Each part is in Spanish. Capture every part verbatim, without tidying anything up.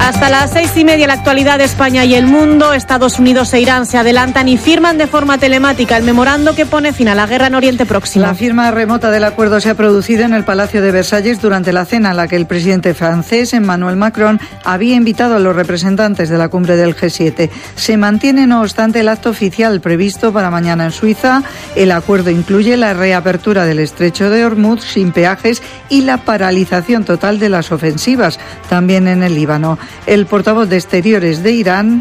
Hasta las seis y media, la actualidad de España y el mundo. Estados Unidos e Irán se adelantan y firman de forma telemática el memorando que pone fin a la guerra en Oriente Próximo. La firma remota del acuerdo se ha producido en el Palacio de Versalles durante la cena en la que el presidente francés, Emmanuel Macron, había invitado a los representantes de la cumbre del G siete. Se mantiene, no obstante, el acto oficial previsto para mañana en Suiza. El acuerdo incluye la reapertura del estrecho de Hormuz sin peajes y la paralización total de las ofensivas, también en el Líbano. El portavoz de Exteriores de Irán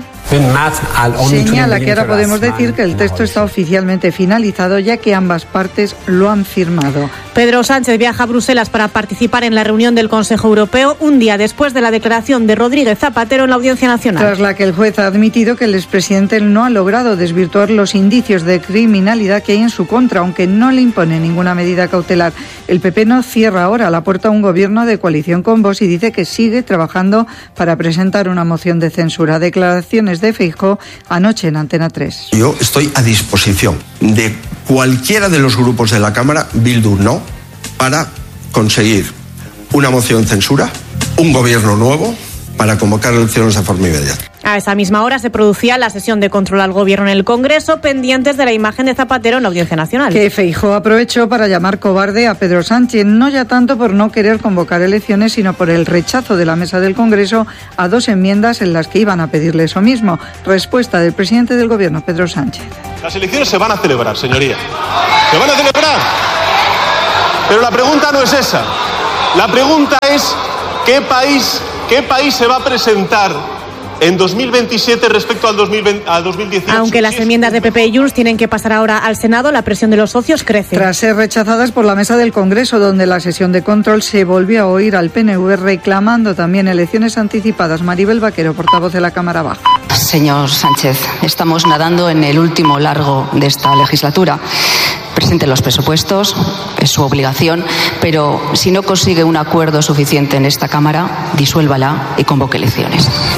señala que ahora podemos decir que el texto está oficialmente finalizado, ya que ambas partes lo han firmado. Pedro Sánchez viaja a Bruselas para participar en la reunión del Consejo Europeo un día después de la declaración de Rodríguez Zapatero en la Audiencia Nacional. Tras la que el juez ha admitido que el expresidente no ha logrado desvirtuar los indicios de criminalidad que hay en su contra, aunque no le impone ninguna medida cautelar. El P P no cierra ahora la puerta a un gobierno de coalición con Vox y dice que sigue trabajando para presentar una moción de censura. Declaraciones de Feijóo anoche en Antena tres. Yo estoy a disposición de cualquiera de los grupos de la Cámara, Bildu no, para conseguir una moción de censura, un gobierno nuevo, para convocar elecciones de forma inmediata. A esa misma hora se producía la sesión de control al gobierno en el Congreso, pendientes de la imagen de Zapatero en la Audiencia Nacional. Que Feijóo aprovechó para llamar cobarde a Pedro Sánchez, no ya tanto por no querer convocar elecciones, sino por el rechazo de la mesa del Congreso a dos enmiendas en las que iban a pedirle eso mismo. Respuesta del presidente del Gobierno, Pedro Sánchez. Las elecciones se van a celebrar, señoría. Se van a celebrar. Pero la pregunta no es esa. La pregunta es ¿qué país, qué país se va a presentar en dos mil veintisiete respecto al dos mil veinte, al dos mil dieciocho? Aunque las enmiendas de P P y Junts tienen que pasar ahora al Senado, la presión de los socios crece. Tras ser rechazadas por la mesa del Congreso, donde la sesión de control se volvió a oír al P N V reclamando también elecciones anticipadas. Maribel Vaquero, portavoz de la Cámara Baja. Señor Sánchez, estamos nadando en el último largo de esta legislatura. Presente los presupuestos, es su obligación, pero si no consigue un acuerdo suficiente en esta Cámara, disuélvala y convoque elecciones.